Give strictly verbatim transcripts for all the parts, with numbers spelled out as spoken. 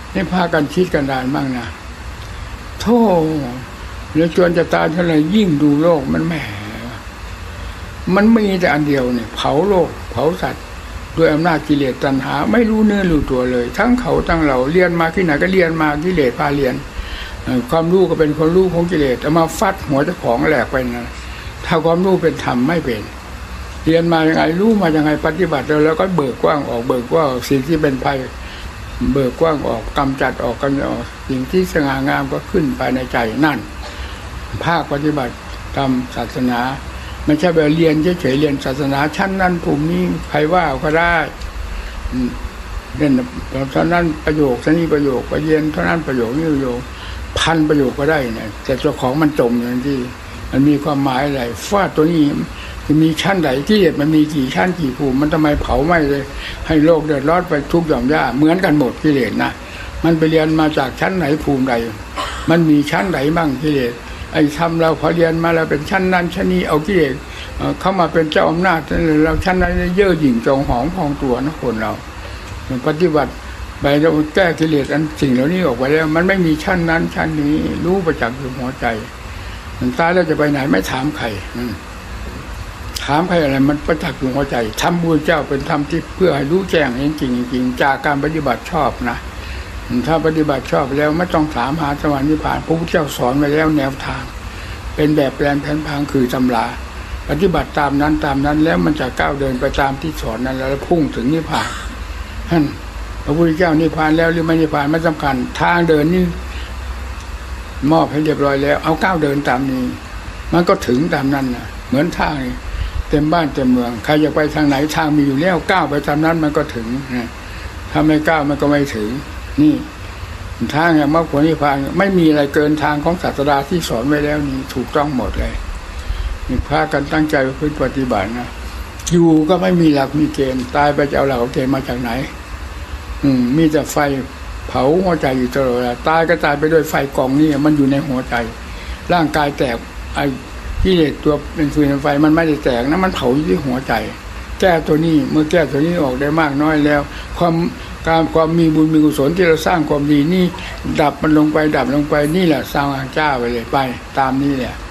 ให้พากันคิดกันดานบ้างนะโธ่แล้วจวนจะตายเท่าไรยิ่งดูโลกมันแหมมันมีแต่อันเดียวเนี่ยเผาโลกเผาสัตว์ด้วยอำนาจกิเลสตัณหาไม่รู้เนื้อรู้ตัวเลยทั้งเขาทั้งเราเรียนมาที่ไหนก็เรียนมากิเลสพาเรียนความรู้ก็เป็นคนรู้ของกิเลสเอามาฟัดหัวเจ้าของแหลกไปนะถ้าความรู้เป็นธรรมไม่เป็นเรียนมาอย่างไรรู้มาอย่างไรปฏิบัติแล้วก็เบิกกว้างออกเบิกกว้างสิ่งที่เป็นภัยเบิกกว้างออกกำจัดออกกำจัดออกสิ่งที่สง่างามก็ขึ้นภายในใจนั่นภาคปฏิบัติตามศาสนาไม่ใช่ไปเรียนเฉยๆเรียนศาสนาชั้นนั้นภูมินี้ใครว่าก็ได้เล่นเท่านั้นประโยคเท่านี้ประโยคไปเรียนเท่านั้นประโยคนี้ประโยคพันประโยคก็ได้เนี่ยแต่เจ้าของมันจมอย่างที่มันมีความหมายอะไรฟาดตัวนี้มีชั้นไหนที่เด็ดมันมีกี่ชั้นกี่ภูมิมันทำไมเผาไหม้เลยให้โลกเดือดร้อนไปทุกหย่อมย่าเหมือนกันหมดกิเลสนะมันไปเรียนมาจากชั้นไหนภูมิใดมันมีชั้นไหนบ้างกิเลสไอ้ทำเราพอเรียนมาแล้วเป็นชั้นนั้นชั้นนี้เอากิเลสเข้ามาเป็นเจ้าอำนาจเราชั้นนั้นเย่อหยิ่งจองหองพองตัวนะคนเราปฏิบัติไปเราแก้กิเลสอันสิ่งเหล่านี้ออกไปแล้วมันไม่มีชั้นนั้นชั้นนี้รู้ประจักษ์อยู่หัวใจมันตายแล้วจะไปไหนไม่ถามใครถามใครอะไรมันประจักษ์อยู่หัวใจธรรมบุญเจ้าเป็นธรรมที่เพื่อให้รู้แจ้งเองจริงจริงจากการปฏิบัติชอบนะถ้าปฏิบัติชอบแล้วไม่ต้องถามหาสวรรค์นิพพานพระพุทธเจ้าสอนไว้แล้วแนวทางเป็นแบบแปลนแผนพังคือตำราปฏิบัติตามนั้นตามนั้นแล้วมันจะก้าวเดินไปตามที่สอนนั้นแล้วพุ่งถึงนิพพานท่านพระพุทธเจ้านิพพานแล้วหรือไม่นิพพานไม่สำคัญทางเดินนี่มอบให้เรียบร้อยแล้วเอาก้าวเดินตามนี้มันก็ถึงตามนั้นนะเหมือนทางเต็มบ้านเต็มเมืองใครอยากไปทางไหนทางมีอยู่แล้วก้าวไปตามนั้นมันก็ถึงนะถ้าไม่ก้าวมันก็ไม่ถึงนี่ทางอย่างมรรคผลนิพพานไม่มีอะไรเกินทางของศาสดาที่สอนไว้แล้วนี่ถูกต้องหมดเลยนี่พากันตั้งใจเพื่อปฏิบัตินะอยู่ก็ไม่มีหลักมีเกณฑ์ตายไปจะเอาหลักเกณฑ์มาจากไหนอืมมีแต่ไฟเผาหัวใจอยู่ตลอดเวลาตายก็ตายไปด้วยไฟกองนี้มันอยู่ในหัวใจร่างกายแตกไอ้กิเลสตัวเป็นฟืนเป็นไฟมันไม่ได้แตกนะมันเผาอยู่ที่หัวใจแก้ตัวนี้เมื่อแก้ตัวนี้ออกได้มากน้อยแล้วความการความมีบุญมีกุศลที่เราสร้างความดีนี่ดับมันลงไปดับลงไปนี่แหละสร้างทางเจ้าไปเลยไปตามนี้แหละ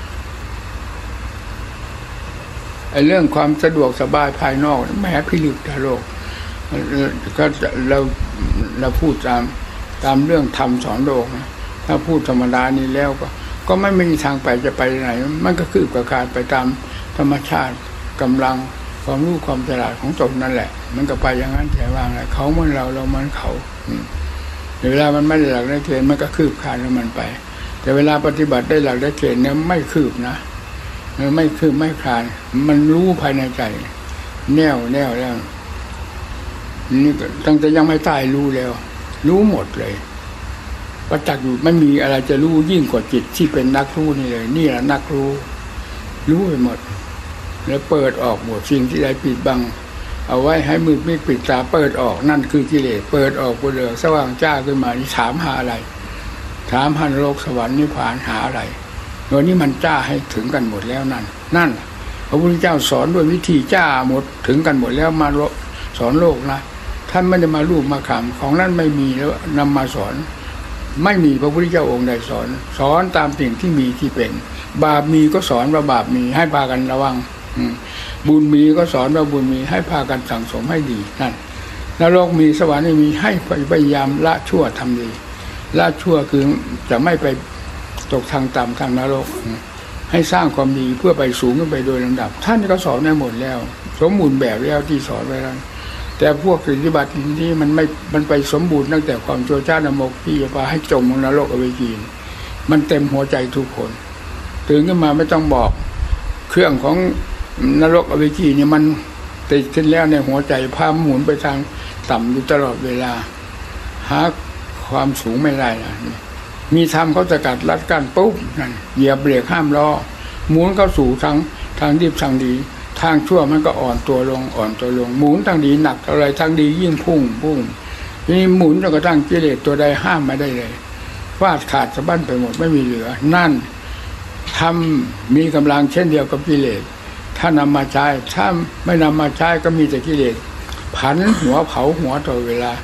ไอ้เรื่องความสะดวกสบายภายนอกแม้พิลึกทะโลกก็เราเราพูดตามตามเรื่องธรรมสอนโลกนะถ้าพูดธรรมดานี้แล้วก็ก็ไม่มีทางไปจะไปไหนมันก็คืบกับการไปตามธรรมชาติกำลังความรู้ความฉลาดของตนนั่นแหละมันก็ไปอย่างนั้นแต่ว่าไงเขาเหมือนเราเราเหมือนเขาเวลามันไม่ได้หลักได้เกณฑ์มันก็คืบคลานของมันไปแต่เวลาปฏิบัติได้หลักได้เกณฑ์เนี่ยไม่คืบนะไม่คืบไม่คลานมันรู้ภายในใจแน่วแน่วแล้วนี่ตั้งแต่ยังไม่ตายรู้แล้วรู้หมดเลยประจักษ์อยู่ไม่มีอะไรจะรู้ยิ่งกว่าจิตที่เป็นนักรู้นี่เลยนี่แหละนักรู้รู้ไปหมดแล้วเปิดออกหมดสิ่งที่ใดปิดบังเอาไว้ให้มืดไม่ปิดตาเปิดออกนั่นคือกิเลสเปิดออกไปเลยสว่างจ้าขึ้นมานี่ถามหาอะไรถามหาโลกสวรรค์นิพพานหาอะไรโดยนี้มันจ้าให้ถึงกันหมดแล้วนั่นนั่นพระพุทธเจ้าสอนด้วยวิธีจ้าหมดถึงกันหมดแล้วมาสอนโลกนะท่านไม่ได้มาลูบมาคำของนั้นไม่มีแล้วนำมาสอนไม่มีพระพุทธเจ้าองค์ใดสอนสอนตามสิ่งที่มีที่เป็นบาปมีก็สอนว่าบาปมีให้พากันระวังบุญมีก็สอนว่าบุญมีให้พากันสั่งสมให้ดีนั่นนรกมีสวรรค์มีให้พยายามละชั่วทำดีละชั่วคือจะไม่ไปตกทางต่ำทางนรกให้สร้างความดีเพื่อไปสูงขึ้นไปโดยลำดับท่านก็สอนได้หมดแล้วสมบูรณ์แบบแล้วที่สอนไว้แล้วแต่พวกปฏิบัติที่มันไม่มันไปสมบูรณ์ตั้งแต่ความโจชานมกที่จะพาให้จมลงนรกอเวจีมันเต็มหัวใจทุกคนตื่นขึ้นมาไม่ต้องบอกเครื่องของนรกอเวจีเนี่ยมันติดขึ้นแล้วในหัวใจพาหมุนไปทางต่ำอยู่ตลอดเวลาหาความสูงไม่ได้นะมีธรรมเขาสกัดรัดกั้นปุ๊บนั่นเหยียบเบรกห้ามล้อหมุนเข้าสู่ทางทางดีทางดีทางชั่วมันก็อ่อนตัวลงอ่อนตัวลงหมุนทางดีหนักอะไรทางดียิ่งพุ่งพุ่งนี่หมุนจนกระทั่งกิเลสตัวใดห้ามไม่ได้เลยฟาดขาดสะบั้นไปหมดไม่มีเหลือนั่นทำมีกำลังเช่นเดียวกับกิเลสถ้านำมาใช้ถ้าไม่นำมาใช้ก็มีแต่กิเลสผันหัวเผาหัวตลอดเวลา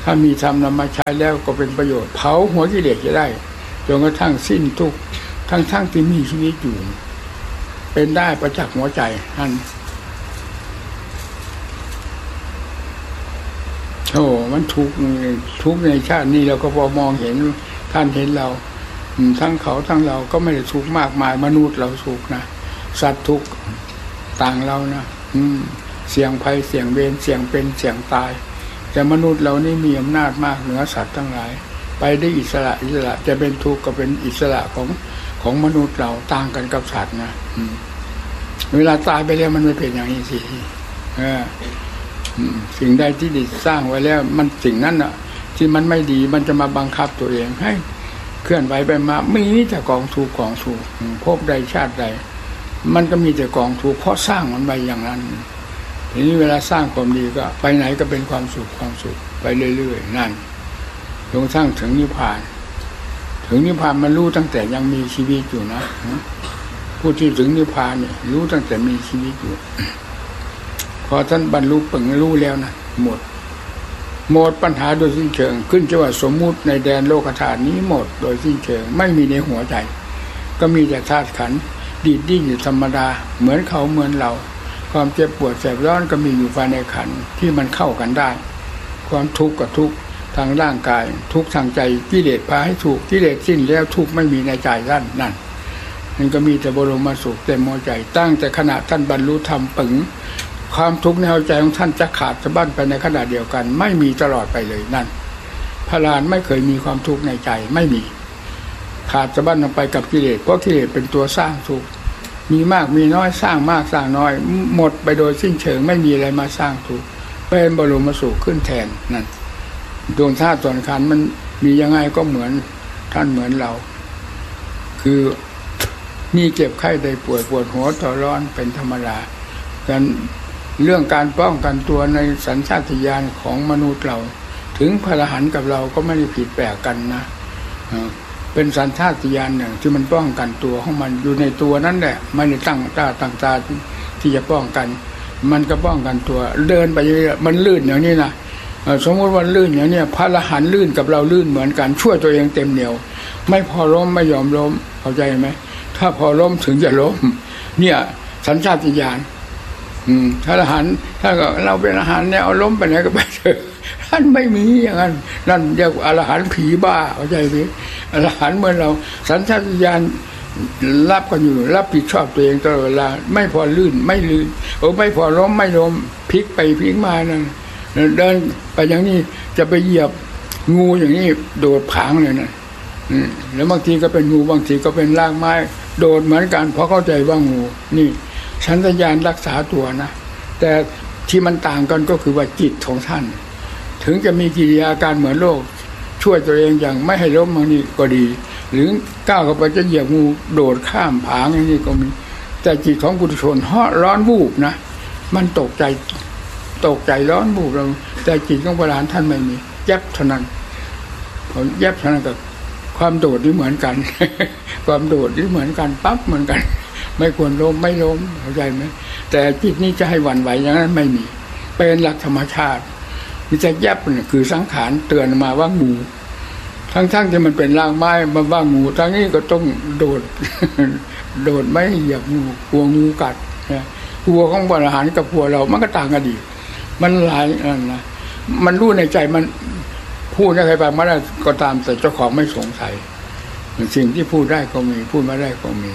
ถ้ามีธรรมนำมาใช้แล้วก็เป็นประโยชน์เผาหัวกิเลสจะได้จนกระทั่งสิ้นทุกข์ทั้งๆที่มีชีวิตอยู่เป็นได้ประจักษ์หัวใจท่านโอ้มันทุกข์ทุกข์ในชาตินี้เราก็พอมองเห็นท่านเห็นเราทั้งเขาทั้งเราก็ไม่ได้ทุกข์มากมายมนุษย์เราทุกข์นะสัตว์ทุกข์ต่างเรานะเสี่ยงภัยเสี่ยงเวรเสี่ยงเป็นเสี่ยงตายแต่มนุษย์เรานี่มีอำนาจมากเหนือสัตว์ทั้งหลายไปได้อิสระอิสระจะเป็นทุกข์ก็เป็นอิสระของของมนุษย์เราต่างกันกับสัตว์นะเวลาตายไปแล้วมันไม่เป็นอย่างนี้สิสิ่งใดที่ได้สร้างไว้แล้วมันสิ่งนั้นอ่ะที่มันไม่ดีมันจะมาบังคับตัวเองให้เคลื่อนไหวไปมามีแต่กองทุกข์กองทุกข์พบใดชาติใดมันก็มีแต่กองทุกข์เพราะสร้างมันไปอย่างนั้นทีนี้เวลาสร้างความดีก็ไปไหนก็เป็นความสุขความสุขไปเรื่อยๆนั่นจนสร้างถึงนิพพานถึงนิพพานมันรู้ตั้งแต่ยังมีชีวิตอยู่นะผู้ที่ถึงนิพพานเนี่ยรู้ตั้งแต่มีชีวิตอยู่พอท่านบรรลุปึงรู้แล้วนะหมดหมดปัญหาโดยสิ้นเชิงขึ้นจะว่าสมมุติในแดนโลกธาตุนี้หมดโดยสิ้นเชิงไม่มีในหัวใจก็มีแต่ธาตุขันธ์ดีดดิ้นอยู่ธรรมดาเหมือนเขาเหมือนเราความเจ็บปวดแสบร้อนก็มีอยู่ภายในขันธ์ที่มันเข้ากันได้ความทุกข์กับทุกข์ทางร่างกายทุกข์ทางใจกิเลสพาให้ทุกข์กิเลสสิ้นแล้วทุกข์ไม่มีในใจท่านนั่นมันก็มีแต่บรมสุขเต็มหัวใจตั้งแต่ขณะท่านบรรลุธรรมปึงความทุกข์ในหัวใจของท่านจะขาดสะบั้นไปในขณะเดียวกันไม่มีตลอดไปเลยนั่นพระอรหันต์ไม่เคยมีความทุกข์ในใจไม่มีขาดสะบั้นลงไปกับกิเลสเพราะกิเลสเป็นตัวสร้างทุกข์มีมากมีน้อยสร้างมากสร้างน้อยหมดไปโดยสิ้นเชิงไม่มีอะไรมาสร้างทุกข์เป็นบรมสุขขึ้นแทนนั่นดวงธาตุส่วนขันธ์มันมียังไงก็เหมือนท่านเหมือนเราคือมีเจ็บไข้ได้ป่วยปวดหัวต่อร้อนเป็นธรรมดากันเรื่องการป้องกันตัวในสัญชาตญาณของมนุษย์เราถึงพระอรหันต์กับเราก็ไม่ได้ผิดแปลกกันนะเป็นสัญชาตญาณหนึ่งที่มันป้องกันตัวของมันอยู่ในตัวนั้นแหละไม่ได้ตั้งตาตั้งตาที่จะป้องกันมันก็ป้องกันตัวเดินไปเรื่อยมันลื่นอย่างนี้นะสมมติว่าลื่นอย่างนี้พระอรหันต์ลื่นกับเราลื่นเหมือนกันช่วยตัวเองเต็มเหนียวไม่พอล้มไม่ยอมล้มเข้าใจไหมถ้าพอล้มถึงจะล้มเนี่ยสัญชาตญาณอืมถ้าอรหันต์ถ้าเราเป็นอรหันต์เนี่ยเอาล้มไปไหนก็ไปเถอะท่านไม่มีอย่างนั้นนั่นเรียกอรหันต์ผีบ้าเข้าใจไหมอรหันต์เมื่อเราสัญชาตญาณรับกันอยู่รับผิดชอบตัวเองตลอดเวลาไม่พอลื่นไม่ลื่นโอ้ไม่พอล้มไม่ล้มพลิกไปพลิกมานั่นเดินไปอย่างนี้จะไปเหยียบงูอย่างนี้โดดผางเลยนะแล้วบางทีก็เป็นงูบางทีก็เป็นรากไม้โดดเหมือนกันเพราะเข้าใจว่างูนี่สัญชาตญาณรักษาตัวนะแต่ที่มันต่างกันก็คือว่าจิตของท่านถึงจะมีกิริยาการเหมือนโลกช่วยตัวเองอย่างไม่ให้ล้มบางนี้ก็ดีหรือก้าวเข้าไปจะเหยียบงูโดดข้ามผางอย่างนี้ก็มีแต่จิตของปุถุชนห่อร้อนวูบนะมันตกใจตกใจร้อนวูบเราแต่จิตของพระอรหันต์ท่านไม่มีแยบเท่านั้นพอแยบเท่านั้นกับความโดดนี่เหมือนกันความโดดนี่เหมือนกันปั๊บเหมือนกันไม่ควรล้มไม่ล้มเข้าใจไหมแต่จิตนี้จะให้หวั่นไหวอย่างนั้นไม่มีเป็นหลักธรรมชาติมีแต่แยบเนี่ยคือสังขารเตือนมาว่างูทั้งๆที่มันเป็นรากไม้มาว่างูทั้งนี้ก็ต้องโดดโดดไม่เหยียบงูกลัวงูกัดนะกลัวของพระอรหันต์กับกลัวเรามันก็ต่างกันดีมันหลายนั่นนะมันรู้ในใจมันพูดได้ใครไปไม่ได้ก็ตามแต่เจ้าของไม่สงสัยสิ่งที่พูดได้ก็มีพูดไม่ได้ก็มี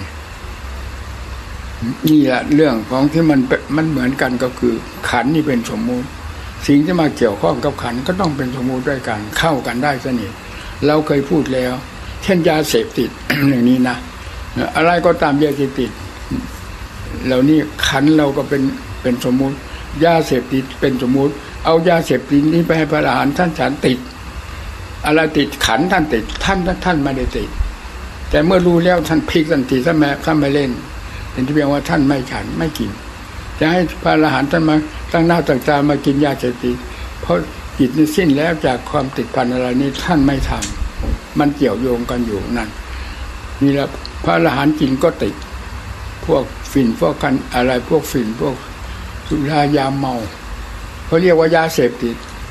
นี่แหละเรื่องของที่มันมันเหมือนกันก็คือขันนี่เป็นสมมุติสิ่งที่มาเกี่ยวข้องกับขันก็ต้องเป็นสมมุติด้วยกันเข้ากันได้สนิทเราเคยพูดแล้วเช่นยาเสพติด อย่างนี้นะอะไรก็ตามยาเสพติดเหล่านี้ขันเราก็เป็นเป็นสมมุติยาเสพติดเป็นสมมุติเอายาเสพติดนี้ไปให้พระอรหันต์ท่านฉันติดอะไรติดขันท่านติดท่านท่านไม่ได้ติดแต่เมื่อรู้แล้วท่านพลิกทันทีท่านแม้ท่านไม่เล่นเป็นที่เพียงว่าท่านไม่ฉันไม่กินจะให้พระอรหันต์ท่านมาตั้งหน้าตั้งตามากินยาเสพติดเพราะจิตนี้สิ้นแล้วจากความติดพันอะไรนี้ท่านไม่ทำมันเกี่ยวโยงกันอยู่นั่นนี่แหละพระอรหันต์กินก็ติดพวกฝิ่นพวกกันอะไรพวกฝิ่นพวกสุรายาเมาเขาเรียกว่ายาเสพติด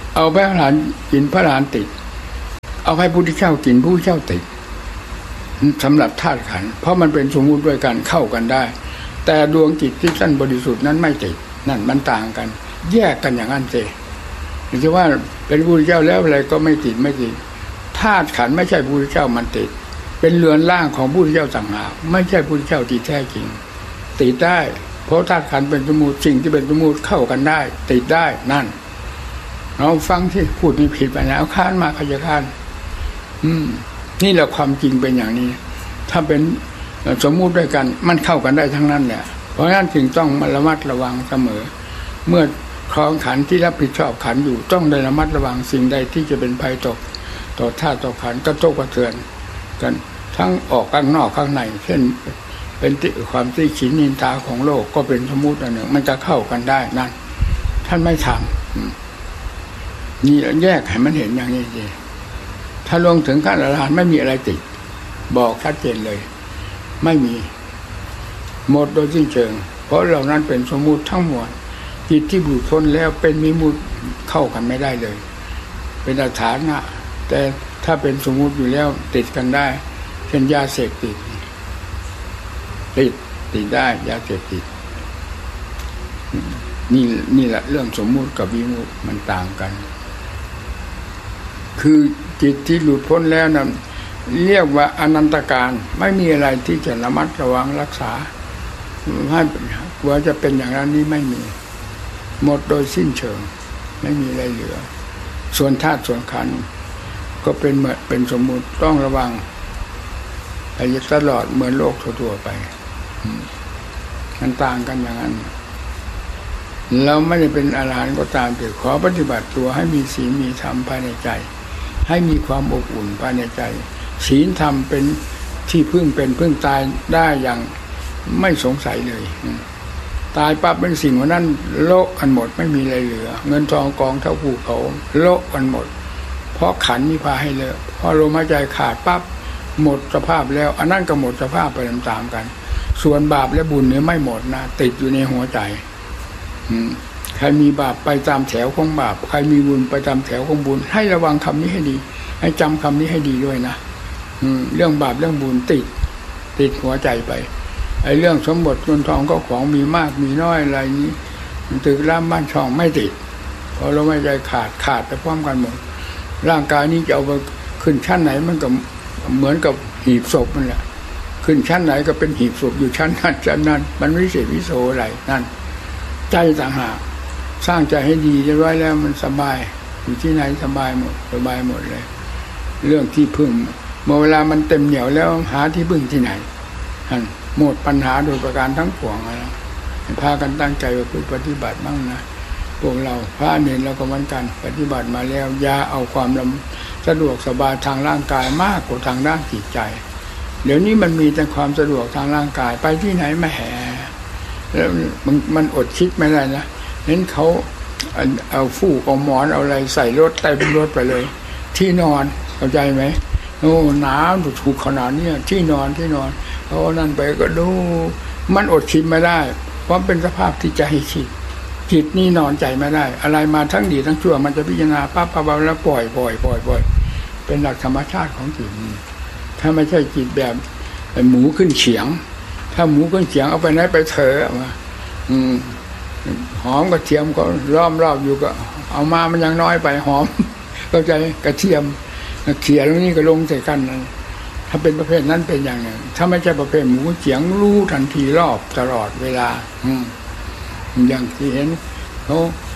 เอาพระอรหันต์กินพระอรหันต์ติดเอาให้ผู้ที่เช่ากินผู้เช่าติดสำหรับธาตุขันธ์เพราะมันเป็นสมมุติด้วยกันเข้ากันได้แต่ดวงจิตที่ท่านบริสุทธิ์นั้นไม่ติดนั่นมันต่างกันแยกกันอย่างนั้นเองหรือว่าเป็นผู้เจ้าแล้วอะไรก็ไม่ติดไม่ติดธาตุขันธ์ไม่ใช่ผู้เจ้ามันติดเป็นเรือนร่างของผู้เจ้าต่างหากไม่ใช่ผู้เจ้าที่แท้จริงติดได้เพราะธาตุขันธ์เป็นสมมุติสิ่งที่เป็นสมมุติเข้ากันได้ติดได้นั่นเราฟังที่พูดนี่ผิดไปแล้วค้านมาขยะค้านอืมนี่แหละความจริงเป็นอย่างนี้ถ้าเป็นสมมุติด้วยกันมันเข้ากันได้ทั้งนั้นแหละเพราะฉะนั้นจึงต้องระมัดระวังเสมอเมื่อครองขันธ์ที่รับผิดชอบขันธ์อยู่ต้องได้ระมัดระวังสิ่งใดที่จะเป็นภัยต่อต่อธาตุต่อขันธ์กระทบกระเทือนกันทั้งออกข้างนอกข้างในเช่นเป็นติความที่ขีนินทาของโลกก็เป็นสมมุติอันหนึ่งมันจะเข้ากันได้นั่นท่านไม่ทำนี่แยกให้มันเห็นอย่างนี้สิถ้าลงถึงขั้นอรหันต์ไม่มีอะไรติดบอกชัดเจนเลยไม่มีหมดโดยสิ้นเชิงเพราะเหล่านั้นเป็นสมมุติทั้งมวลจิตที่บุคคลแล้วเป็นมิมุติเข้ากันไม่ได้เลยเป็นอัฏฐานะแต่ถ้าเป็นสมมุติอยู่แล้วติดกันได้เช่นยาเสพติดติดติดได้ยาเสพติดนี่นี่แหละเรื่องสมมุติกับวิมุติมันต่างกันคือจิตที่หลุดพ้นแล้วนั้นเรียกว่าอนันตการไม่มีอะไรที่จะระมัดระวังรักษาให้ว่าจะเป็นอย่างนั้นนี้ไม่มีหมดโดยสิ้นเชิงไม่มีอะไรเหลือส่วนธาตุส่วนขันธ์ก็เป็นเหมือนเป็นสมมุติต้องระวังไปตลอดเหมือนโลกทั่วๆไปมันต่างกันอย่างนั้นเราไม่ได้เป็นอรหันต์ก็ตามแต่ขอปฏิบัติตัวให้มีศีลมีธรรมภายในใจให้มีความอบอุ่นภายในใจศีลธรรมเป็นที่พึ่งเป็นพึ่งตายได้อย่างไม่สงสัยเลยตายปั๊บเป็นสิ่งวันนั้นโลกกันหมดไม่มีอะไรเหลือเงินทองกองเท่าภูเขาโลกกันหมดเพราะขันธ์มีพาให้เลยพอลมหายใจขาดปั๊บหมดสภาพแล้วอันนั้นก็หมดสภาพไปตามๆกันส่วนบาปและบุญเนี่ยไม่หมดนะติดอยู่ในหัวใจใครมีบาปไปตามแถวของบาปใครมีบุญไปตามแถวของบุญให้ระวังคำนี้ให้ดีให้จำคำนี้ให้ดีด้วยนะเรื่องบาปเรื่องบุญติดติดหัวใจไปไอ้เรื่องสมบัติเงินทองก็ของมีมากมีน้อยอะไรนี้ตึกร้านบ้านช่องไม่ติดพอเราไม่ใจขาดขาดไปพร้อมกันหมดร่างกายนี้จะเอาไปขึ้นชั้นไหนมันก็เหมือนกับหีบศพนั่นแหละขึ้นชั้นไหนก็เป็นหีบศพอยู่ชั้นนั้นชั้นนั้นมันวิเศษวิโสอะไรนั่นใจต่างหากสร้างใจให้ดีจะไว้แล้วมันสบายอยู่ที่ไหนสบายหมดสบายหมดเลยเรื่องที่พึ่งเมื่อเวลามันเต็มเหนียวแล้วหาที่พึ่งที่ไหนหมดปัญหาโดยประการทั้งปวงแล้วพากันตั้งใจว่าเพื่อปฏิบัติบ้างนะพวกเราพระเนรเราก็เหมือนกันปฏิบัติมาแล้วอย่าเอาความลำสะดวกสบายทางร่างกายมากกว่าทางด้านจิตใจเดี๋ยวนี้มันมีแต่ความสะดวกทางร่างกายไปที่ไหนไม่แห่แล้วมันมันอดคิดไม่ได้นะเห็นเขาเอาฟูกเอาหมอนเอาอะไรใส่รถเต็มรถไปเลยที่นอนเข้าใจไหมโอ้หนาวถูกขนาดนี้ที่นอนที่นอนเพราะนั่นไปก็ดูมันอดคิดไม่ได้เพราะเป็นสภาพที่ใจคิดจิตนี่นอนใจไม่ได้อะไรมาทั้งดีทั้งชั่วมันจะพิจารณาปั๊บปั๊บแล้วปล่อยปล่อยปล่อยปล่อยเป็นหลักธรรมชาติของจิตถ้าไม่ใช่จิตแบบหมูขึ้นเฉียงถ้าหมูขึ้นเฉียงเอาไปไหนไปเถอะมาอืมหอมกระเทียมก็ล้อมรอบอยู่ก็เอามามันยังน้อยไปหอมเข้าใจกระเทียมเขียตรงนี้ก็ลงใส่กันถ้าเป็นประเภทนั้นเป็นอย่างหนึ่งถ้าไม่ใช่ประเภทหมูเฉียงรู้ทันทีรอบตลอดเวลาอืมอย่างที่เห็นเขา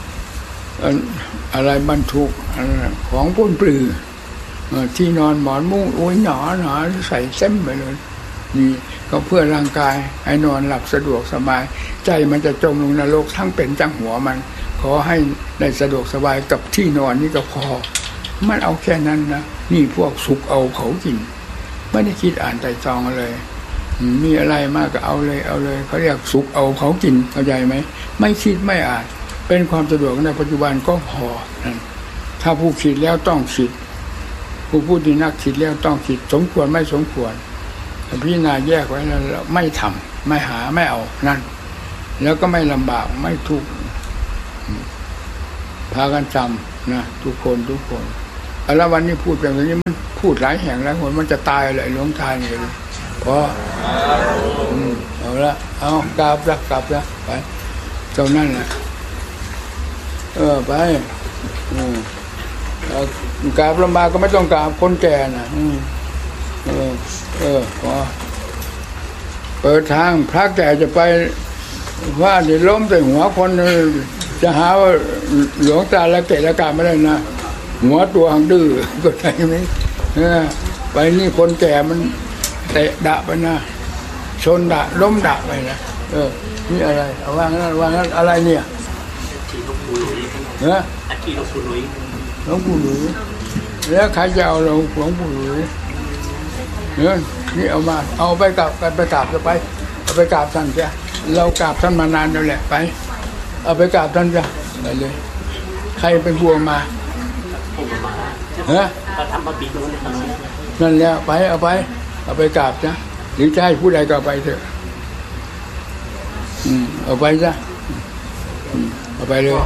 อะไรบรรทุกของปุ้นปลือที่นอนหมอนมุ้งโอ้ยหนาหนาใส่เส้นไปเลยนี่ก็เพื่อร่างกายให้นอนหลับสะดวกสบายใจมันจะจมลงนรกทั้งเป็นจังหัวมันขอให้ได้สะดวกสบายกับที่นอนนี่ก็พอมันเอาแค่นั้นนะนี่พวกสุกเอาเผากินไม่ได้คิดอ่านไตรตรองเลยมีอะไรมากก็เอาเลยเอาเลยเขาเรียกสุกเอาเผากินเข้าใจไหมไม่คิดไม่อ่านเป็นความสะดวกในปัจจุบันก็พอนั่นถ้าผู้คิดแล้วต้องคิดผู้พูดดีนักคิดแล้วต้องคิดสมควรไม่สมควรพิจารณาแยกไว้แล้วไม่ทำไม่หาไม่เอานั่นแล้วก็ไม่ลำบากไม่ทุกข์พพากันจำนะทุกคนทุกคนแล้ววันนี้พูดแบบนี้มันพูดหลายแห่งแล้วคนมันจะตายเลยหลวงตาเนี่ยเพราะอืมเอาละเอากราบละกราบละไปเจ้านั่นแหละเออไปอืมกราบลำบากก็ไม่ต้องกราบคนแก่น่ะอืมเออเออพอเปิดทางพระแก่จะไปว่าจะล้มใส่หัวคนจะหาว่าหลวงตาละเกะละกาไม่ได้นะหัวตัวหังดื้อก็ได้ไหมเออไปนี่คนแก่มันเตะดะไปนะชนดะล้มดะไปนะเออนี่อะไรเอาวางนั้นวางนั้นอะไรเนี่ยเนอะอาชีพหลวงปู่หลุยหลวงปู่หลุยแล้วใครจะเอาเราหลวงปู่หลุยเนี่ยนี่เอามาเอาไปกราบไปกราบจะไปเอาไปกราบท่านจ้ะเรากราบท่านมานานแล้วแหละไปเอาไปกราบท่านจ้ะไปเลยใครเป็นพวงมาฮะทำมาปีนู้นนั่นแล้วไปเอาไปเอาไปกราบจ้ะหรือจะให้ผู้ใดก็ไปเถอะอืมเอาไปจ้ะเอาไปเลย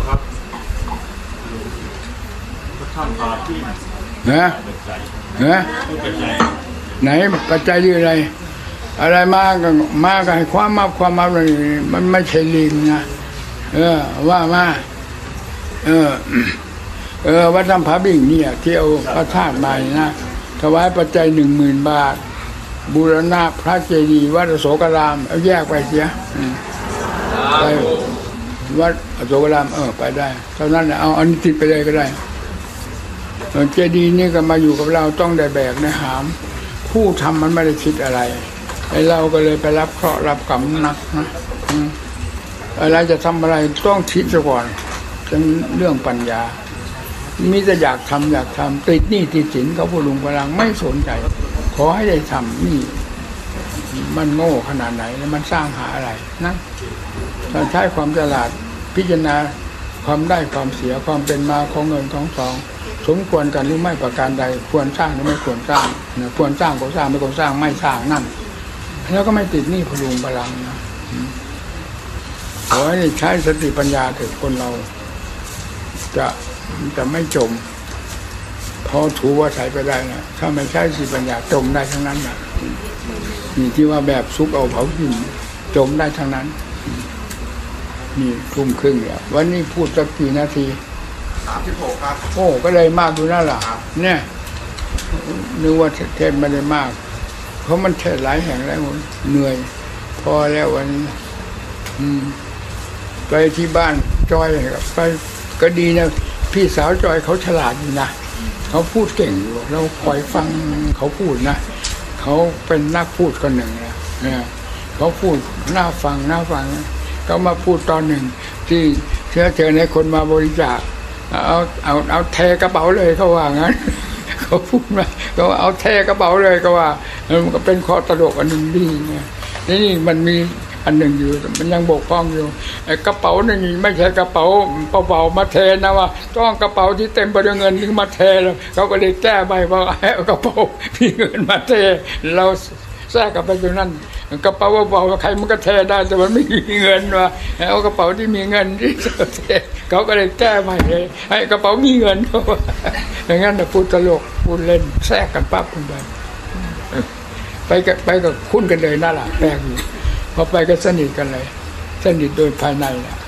ฮะฮะไหนปัจจัยคืออะไรอะไรมากก็มากให้ความมาความมาเลยมันไม่ใช่ลิงนะเออว่ามาเออเออวัดน้ำผาบิ่งเนี่ยที่เอาพระธาตุมานะถวายปัจจัยหนึ่งหมื่นบาทบูรณะพระเจดีย์วัดอโศกรามเอาแยกไปเสียไปวัดอโศกรามเออไปได้เท่านั้นแหละเอาอันนี้ติดไปเลยก็ได้เจดีย์นี่ก็มาอยู่กับเราต้องได้แบกนะหามผู้ทำมันไม่ได้คิดอะไรไอ้เราก็เลยไปรับเคราะห์รับกรรมหนักนะอะไรจะทำอะไรต้องคิดซะก่อนเป็นเรื่องปัญญามีแต่อยากทำอยากทำติดหนี้ติดสินเขาผู้ลุงพลังไม่สนใจขอให้ได้ทำนี่มันโง่ขนาดไหนแล้วมันสร้างหาอะไรนะถ้าใช้ความฉลาดพิจารณาความได้ความเสียความเป็นมาของเงินของทองสมควรกันหรือไม่ประการใดควรสร้างหรือไม่ควรสร้างนะควรสร้างก็สร้างไม่ควรสร้างไม่สร้างนั่นแล้วก็ไม่ติดหนี้พลุงพลังนะขอให้ใช้สติปัญญาถึงคนเราจะจะไม่จมพอถูว่าใช้ไปได้นะถ้าไม่ใช้สติปัญญาจมได้ทั้งนั้นนะนี่ที่ว่าแบบซุกเอาเผากินจมได้ทั้งนั้นนี่ทุ่มครึ่งเนี่ยวันนี้พูดสักกี่นาทีสามสิบหกครับโอ้ก็เลยมากดูนั่นแหละเนี่ยนึกว่าเทศไม่ได้มากเพราะมันเทศหลายแห่งแล้วเหนื่อยพอแล้ววันนี้อืมไปที่บ้านจอยไปก็ดีนะพี่สาวจอยเขาฉลาดอยู่นะเขาพูดเก่งอยู่เราคอยฟังเขาพูดนะเขาเป็นนักพูดคนหนึ่งนะเนี่ยเขาพูดน่าฟังน่าฟังเขามาพูดตอนหนึ่งที่เชื้อเชิญให้คนมาบริจาคเอาเอาเอาเทกระเป๋าเลยเขาว่างั้นเขาพูดมาเขาเอาเทกระเป๋าเลยก็ว่ามันก็เป็นข้อตลกอันหนึ่งดีเนี่ยนี่มันมีอันหนึ่งอยู่มันยังบกพร่องอยู่ไอ้กระเป๋านี่ไม่ใช่กระเป๋าเปล่าๆมาเทนะว่าต้องกระเป๋าที่เต็มไปด้วยเงินถึงมาเทแล้วเขาก็เลยแก้ไปว่าเอากระเป๋ามีเงินมาเทเราแทรกกับไปตรงนั้นกระเป๋าเบาๆใครมันก็เทได้แต่มันไม่มีเงินว่ะเอากระเป๋าที่มีเงินที่เทเขาก็เลยแก้ไปเลยให้กระเป๋ามีเงินเขาอย่างนั้นนะพูดตลกพูดเล่นแทรกกันปั๊บกันไปไปกับไปกับคุ้นกันเลยน่ารักแปลกอยู่พอไปก็สนิทกันเลยสนิทโดยภายในแหละ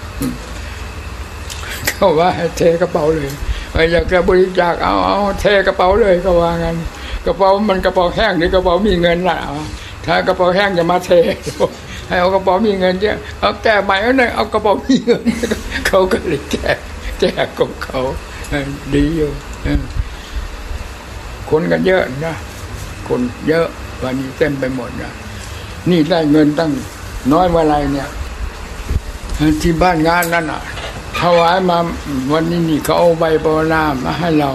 เขาว่าให้เทกระเป๋าเลยอยากจะบริจาคเอาเอาเทกระเป๋าเลยก็ว่างั้นกระเป๋ามันกระเป๋าแห้งหรือกระเป๋ามีเงินล่ะถ้ากระเป๋าแห้งจะมาเทให้เอากระเป๋ามีเงินเยอะเอาแก้ใหม่เอาหน่อยเอากระเป๋ามีเงินเขาก็เลยแก้แก้ของเขาดีอยู่คนกันเยอะนะคนเยอะวันนี้เต็มไปหมดนะนี่ได้เงินตั้งน้อยเมื่อไรเนี่ยที่บ้านงานนั่นอ่ะถวายมาวันนี้นี่เขาเอาใบปวนามาให้เรา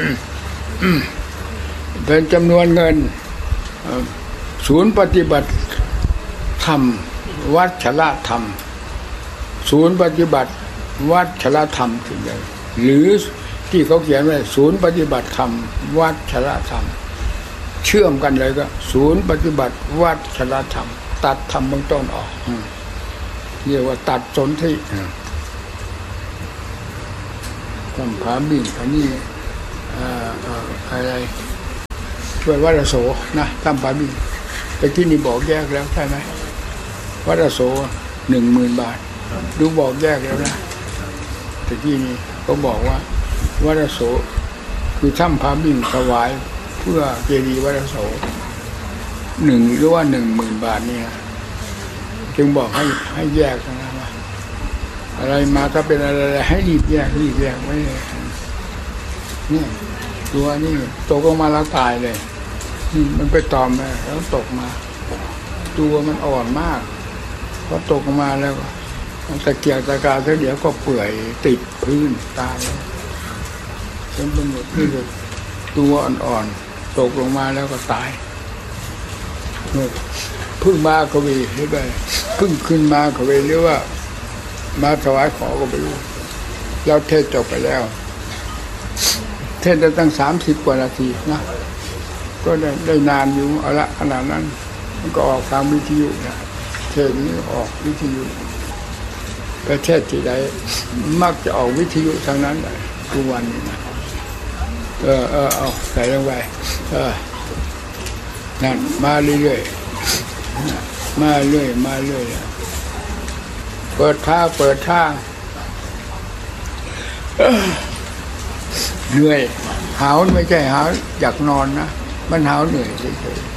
เป็นจำนวนเงินศูนย์ปฏิบัติธรรมวัดชลธรรมศูนย์ปฏิบัติวัดชลธรรมถึงใดหรือที่เขาเขียนไว้ศูนย์ปฏิบัติธรรมวัดชลธรรมเชื่อมกันเลยก็ศูนย์ปฏิบัติวัดชลธรรมตัดธรรมเบื้องต้นออกเรียกว่าตัดสนธิคทำผาบิ่งอันนี้อะไรช่วยวัดโสนะทำผาบิ่งแต่ที่นี่บอกแยกแล้วใช่ไหมวัดโสหนึ่งหมื่นบาทดูบอกแยกแล้วนะแต่ที่นี่เขาบอกว่าวัดโสคือถ้ำผาบิ่งถวายเพื่อเจดีย์วัดโสหนึ่งหรือว่าหนึ่งหมื่นบาทนี่นะจึงบอกให้ให้แยกนะว่าอะไรมาถ้าเป็นอะไรให้รีบแยกรีบแยกไว้เลยนี่ตัวนี่ตกลงมาแล้วตายเลยมันไปตอมไปแล้วตกมาตัวมันอ่อนมากพอตกลงมาแล้วมันตะเกียกตะกายเดี๋ยวก็เปื่อยติดพื้นตายจนเป็นหมดนี่เลยตัวอ่อนๆตกลงมาแล้วก็ตายพึ่งมากวีหรือไงพึ่งขึ้นมากวีหรือว่ามาถวายขอก็ไปรู้แล้วเทศจบไปแล้วเทศได้ตั้งสามสิบกว่านาทีนะก็ได้ได้นานอยู่เอาละขนาดนั้นมันก็ออกทางวิทยุนะเทศนี้ออกวิทยุประเทศที่ใดมักจะออกวิทยุทางนั้นทุกวันนี้นะเออเออเอาใส่ลงไปเออนั่นมาเรื่อยๆมาเรื่อยมาเรื่อยเปิดท่าเปิดท่าเหนื่อยหาวไม่ใช่หาวอยากนอนนะมันหาวเหนื่อยเฉย